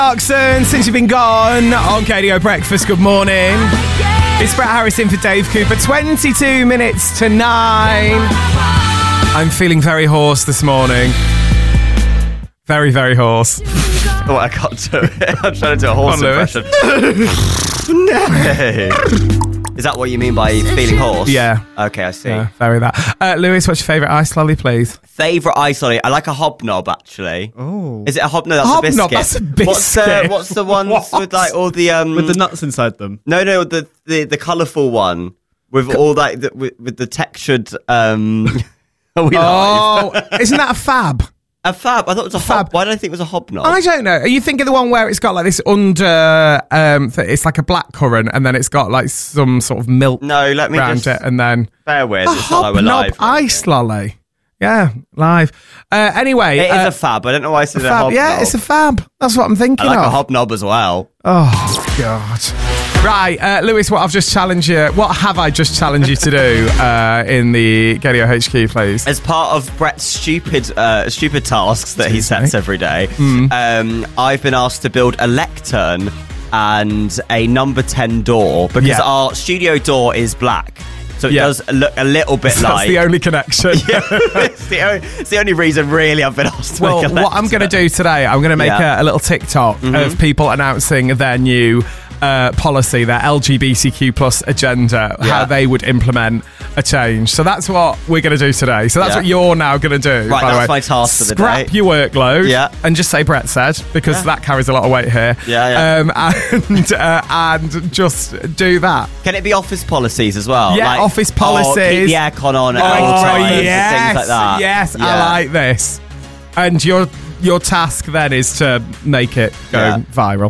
Clarkson, since you've been gone on KDO Breakfast, good morning. It's Brett Harrison for Dave Cooper, 22 minutes to 9. I'm feeling very hoarse this morning. Very, very hoarse. Oh, I can't do it. I'm trying to do a horse impression. Is that what you mean by feeling hoarse? Yeah. Okay, I see. Yeah, very that. Lewis, what's your favourite ice lolly, please? Favourite ice lolly? I like a hobnob, actually. Oh. Is it a hobnob? That's Hobnob, a biscuit. that's a biscuit. What's the ones with like all the With the nuts inside them? No, the colourful one with all that with the textured. Are we live? Isn't that a fab? A fab. I thought it was a Fab. Why did I think it was a hobnob? I don't know. Are you thinking the one where it's got like this under, it's like a black currant and then it's got like some sort of milk No, let me around just it and then bear with. a It's not like we're hobnob live. ice lolly. Yeah, live. Anyway. It is a fab. I don't know why I said a fab. hobnob. Yeah, it's a fab. That's what I'm thinking I like of. a hobnob as well. Oh, God. Right, Lewis, what have I just challenged you to do in the KDO HQ, please? As part of Brett's stupid tasks that he sets every day, I've been asked to build a lectern and a number 10 door because our studio door is black. So it does look a little bit That's like... the only connection. it's the only reason, really, I've been asked to make a lectern. What I'm going to do today, I'm going to make a little TikTok of people announcing their new policy, their LGBTQ plus agenda, how they would implement a change. So that's what we're going to do today. So that's what you're now going to do. Right, by the that's way. my task for the day. Scrap your workload and just say Brett said, because that carries a lot of weight here. And just do that. Can it be office policies as well? Yeah, office policies. Keep the aircon on at all times and things like that. Yes, I like this. And your task then is to make it go viral.